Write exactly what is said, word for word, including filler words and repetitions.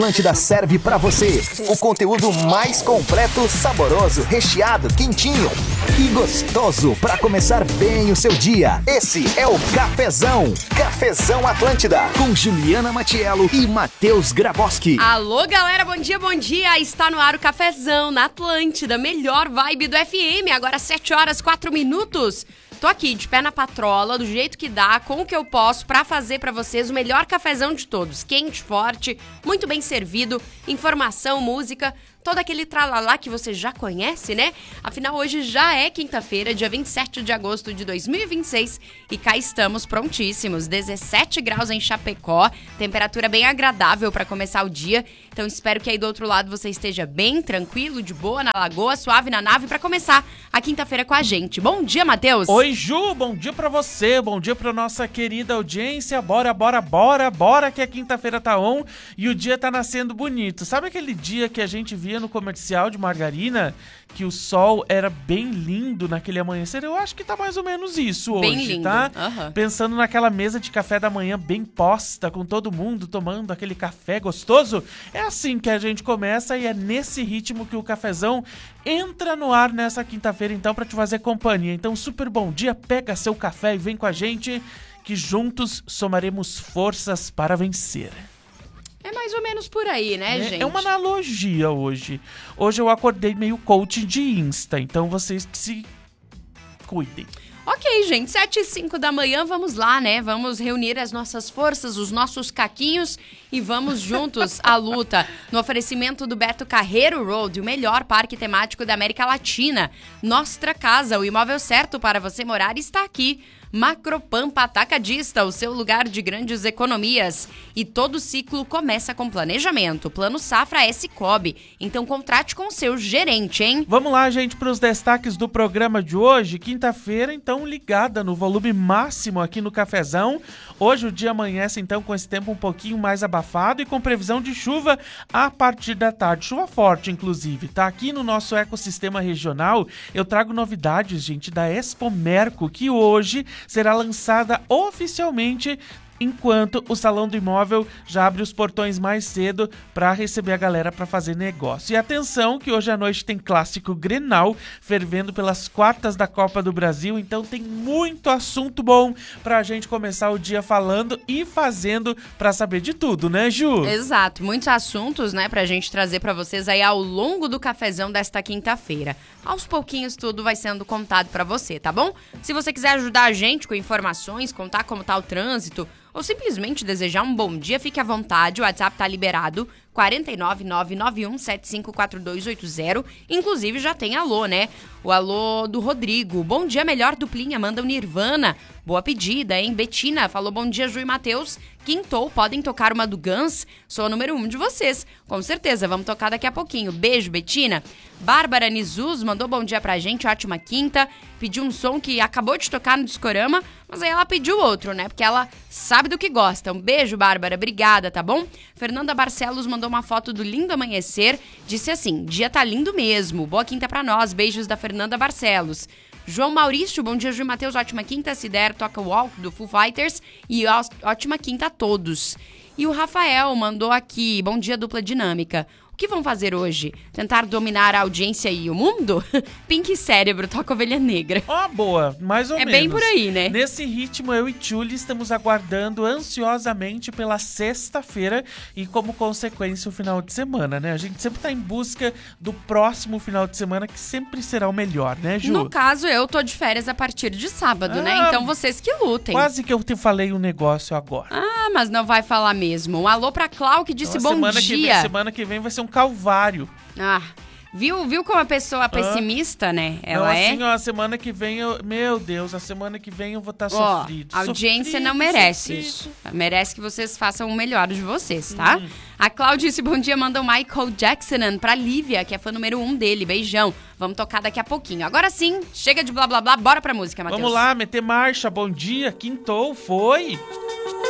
Atlântida serve pra você o conteúdo mais completo, saboroso, recheado, quentinho e gostoso pra começar bem o seu dia. Esse é o Cafezão. Cafezão Atlântida com Juliana Matiello e Matheus Graboski. Alô, galera, bom dia, bom dia. Está no ar o Cafezão na Atlântida, melhor vibe do F M. Agora sete horas, quatro minutos. Tô aqui de pé na patrola, do jeito que dá, com o que eu posso, pra fazer pra vocês o melhor cafezão de todos. Quente, forte, muito bem servido, informação, música, todo aquele tralalá que você já conhece, né? Afinal, hoje já é quinta-feira, dia vinte e sete de agosto de dois mil e vinte e seis, e cá estamos prontíssimos. dezessete graus em Chapecó, temperatura bem agradável pra começar o dia. Então espero que aí do outro lado você esteja bem, tranquilo, de boa, na lagoa, suave na nave, pra começar a quinta-feira com a gente. Bom dia, Matheus! Oi, Ju, bom dia pra você, bom dia pra nossa querida audiência. Bora, bora, bora, bora que a quinta-feira tá on e o dia tá nascendo bonito. Sabe aquele dia que a gente via no comercial de margarina, que o sol era bem lindo naquele amanhecer? Eu acho que tá mais ou menos isso hoje, bem lindo. Tá? Uhum. Pensando naquela mesa de café da manhã bem posta, com todo mundo tomando aquele café gostoso. É assim que a gente começa e é nesse ritmo que o cafezão entra no ar nessa quinta-feira, então, pra te fazer companhia. Então, super bom dia, pega seu café e vem com a gente, que juntos somaremos forças para vencer. É mais ou menos por aí, né, É, gente? é uma analogia hoje. Hoje eu acordei meio coach de Insta, então vocês que se cuidem. Ok, gente, sete e cinco da manhã, vamos lá, né? Vamos reunir as nossas forças, os nossos caquinhos e vamos juntos à luta. No oferecimento do Beto Carreiro Road, o melhor parque temático da América Latina. Nostra Casa, o imóvel certo para você morar, está aqui. Macropampa Atacadista, o seu lugar de grandes economias. E todo ciclo começa com planejamento. Plano Safra é Sicoob. Então contrate com o seu gerente, hein? Vamos lá, gente, para os destaques do programa de hoje. Quinta-feira, então, ligada no volume máximo aqui no Cafezão. Hoje o dia amanhece, então, com esse tempo um pouquinho mais abafado e com previsão de chuva a partir da tarde. Chuva forte, inclusive, tá? Aqui no nosso ecossistema regional, eu trago novidades, gente, da Expo Merco, que hoje será lançada oficialmente, enquanto o Salão do Imóvel já abre os portões mais cedo para receber a galera para fazer negócio. E atenção que hoje à noite tem clássico Grenal fervendo pelas quartas da Copa do Brasil, então tem muito assunto bom para a gente começar o dia falando e fazendo para saber de tudo, né, Ju? Exato, muitos assuntos, né, pra gente trazer para vocês aí ao longo do cafezão desta quinta-feira. Aos pouquinhos tudo vai sendo contado para você, tá bom? Se você quiser ajudar a gente com informações, contar como tá o trânsito, ou simplesmente desejar um bom dia, fique à vontade, o WhatsApp tá liberado, quatro nove nove nove um sete cinco quatro dois oito zero, inclusive já tem alô, né? O alô do Rodrigo, bom dia, melhor duplinha, manda o Nirvana, boa pedida, hein? Betina falou bom dia, Ju e Matheus, quintou, podem tocar uma do Guns, sou a número um de vocês, com certeza, vamos tocar daqui a pouquinho, beijo, Betina. Bárbara Nizuz mandou bom dia pra gente, ótima quinta, pediu um som que acabou de tocar no Discorama, mas aí ela pediu outro, né? Porque ela sabe do que gosta. Um beijo, Bárbara, obrigada, tá bom? Fernanda Barcelos mandou uma foto do lindo amanhecer, disse assim, dia tá lindo mesmo, boa quinta pra nós, beijos da Fernanda Barcelos. João Maurício, bom dia, Ju e Matheus, ótima quinta, se der, toca Walk do Foo Fighters e ó, ótima quinta a todos. E o Rafael mandou aqui, bom dia, dupla dinâmica. O que vão fazer hoje? Tentar dominar a audiência e o mundo? Pink Cérebro, toca Ovelha Negra. Ó, oh, boa, mais ou é menos. É bem por aí, né? Nesse ritmo, eu e Julie estamos aguardando ansiosamente pela sexta-feira e, como consequência, o final de semana, né? A gente sempre tá em busca do próximo final de semana, que sempre será o melhor, né, Ju? No caso, eu tô de férias a partir de sábado, ah, né? Então vocês que lutem. Quase que eu te falei um negócio agora. Ah, mas não vai falar mesmo. Um alô pra Clau, que disse então, bom semana dia. Que vem, semana que vem vai ser um calvário. Ah, viu, viu como a pessoa pessimista, ah, né? Ela não, é... assim, ó, a semana que vem, eu... meu Deus, a semana que vem eu vou estar tá ó, sofrido. A audiência sofrido, não merece sofrido. isso. Merece que vocês façam o melhor de vocês, tá? Hum. A Cláudia disse bom dia, manda o Michael Jackson pra Lívia, que é fã número um dele. Beijão. Vamos tocar daqui a pouquinho. Agora sim, chega de blá blá blá, bora pra música, Matheus. Vamos lá, meter marcha, bom dia, quintou, foi...